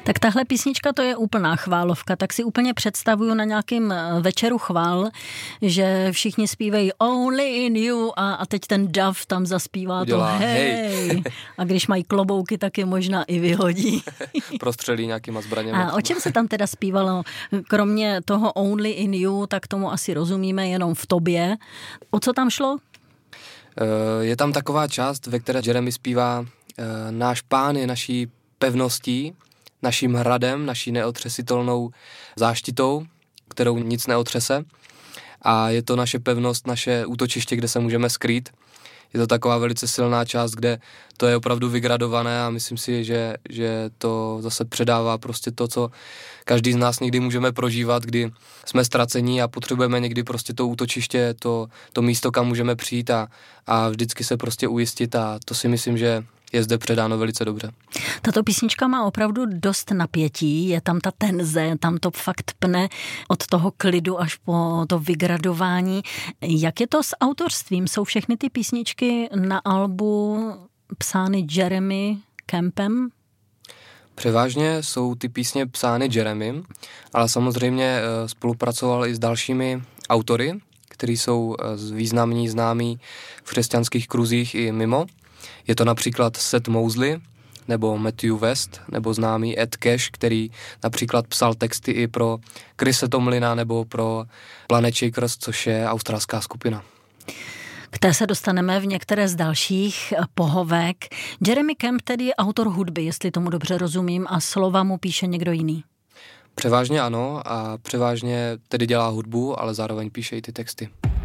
Tak tahle písnička to je úplná chválovka, tak si úplně představuju na nějakým večeru chvál, že všichni zpívají Only in you a teď ten Dav tam zaspívá udělá, to hej. A když mají klobouky, tak je možná i vyhodí. Prostřelí nějakýma zbraněmi. A o čem se tam teda zpívalo? Kromě toho Only in you, tak tomu asi rozumíme jenom v tobě. O co tam šlo? Je tam taková část, ve které Jeremy zpívá náš pán je naší pevností, naším hradem, naší neotřesitelnou záštitou, kterou nic neotřese. A je to naše pevnost, naše útočiště, kde se můžeme skrýt. Je to taková velice silná část, kde to je opravdu vygradované a myslím si, že to zase předává prostě to, co každý z nás někdy můžeme prožívat, kdy jsme ztracení a potřebujeme někdy prostě to útočiště, to místo, kam můžeme přijít a vždycky se prostě ujistit a to si myslím, že je zde předáno velice dobře. Tato písnička má opravdu dost napětí, je tam ta tenze, tam to fakt pne od toho klidu až po to vygradování. Jak je to s autorstvím? Jsou všechny ty písničky na albu psány Jeremy Campem? Převážně jsou ty písně psány Jeremym, ale samozřejmě spolupracoval i s dalšími autory, kteří jsou významní, známí v křesťanských kruzích i mimo. Je to například Seth Mosley, nebo Matthew West, nebo známý Ed Cash, který například psal texty i pro Chrise Tomlina nebo pro Planet Shakers, což je australská skupina. K té se dostaneme v některé z dalších pohovek. Jeremy Camp tedy je autor hudby, jestli tomu dobře rozumím, a slova mu píše někdo jiný. Převážně ano a převážně tedy dělá hudbu, ale zároveň píše i ty texty.